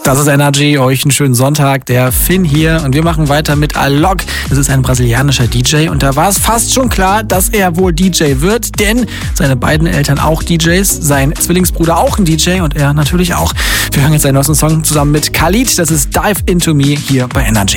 Das ist Energy, euch einen schönen Sonntag, der Finn hier und wir machen weiter mit Alok. Das ist ein brasilianischer DJ und da war es fast schon klar, dass er wohl DJ wird, denn seine beiden Eltern auch DJs, sein Zwillingsbruder auch ein DJ und er natürlich auch. Wir hören jetzt seinen neuesten Song zusammen mit Khalid, das ist Dive Into Me hier bei Energy.